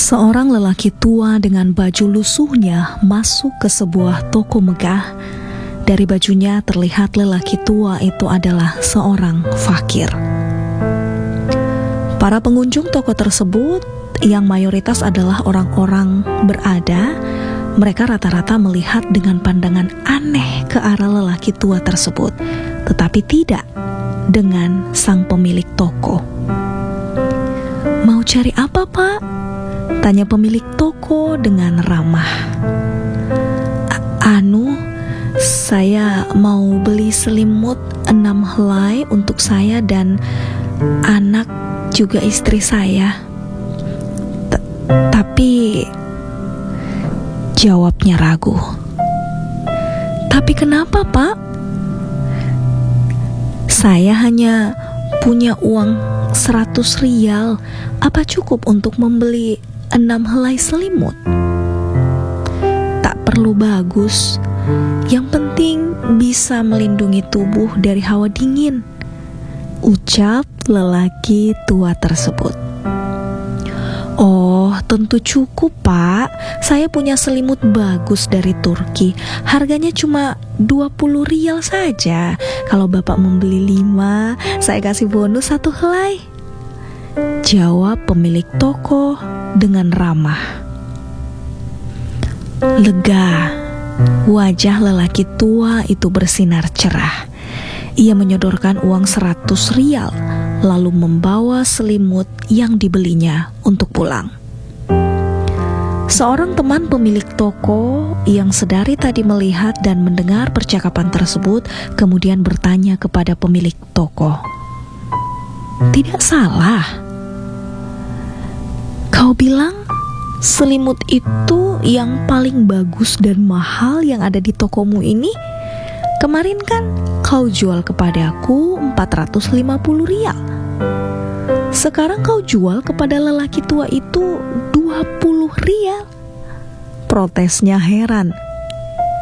Seorang lelaki tua dengan baju lusuhnya masuk ke sebuah toko megah. Dari bajunya terlihat lelaki tua itu adalah seorang fakir. Para pengunjung toko tersebut yang mayoritas adalah orang-orang berada, mereka rata-rata melihat dengan pandangan aneh ke arah lelaki tua tersebut, tetapi tidak dengan sang pemilik toko. "Mau cari apa, Pak?" tanya pemilik toko dengan ramah. Saya mau beli selimut 6 helai untuk saya dan anak juga istri saya. Tapi jawabnya ragu. "Tapi kenapa, Pak? Saya hanya punya uang 100 rial. Apa cukup untuk membeli 6 helai selimut?" "Tak perlu bagus. Yang penting bisa melindungi tubuh dari hawa dingin," ucap lelaki tua tersebut. "Oh, tentu cukup, Pak. Saya punya selimut bagus dari Turki. Harganya cuma 20 rial saja. Kalau Bapak membeli 5, saya kasih bonus 1 helai," jawab pemilik toko dengan ramah. Lega, wajah lelaki tua itu bersinar cerah. Ia menyodorkan uang 100 rial, lalu membawa selimut yang dibelinya untuk pulang. Seorang teman pemilik toko yang sedari tadi melihat dan mendengar percakapan tersebut kemudian bertanya kepada pemilik toko, "Tidak salah, kau bilang selimut itu yang paling bagus dan mahal yang ada di tokomu ini? Kemarin kan kau jual kepadaku 450 rial. Sekarang kau jual kepada lelaki tua itu 20 rial. Protesnya heran.